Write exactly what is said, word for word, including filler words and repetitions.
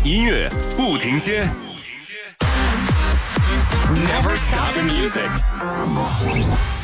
音乐不停歇。Never stop the music.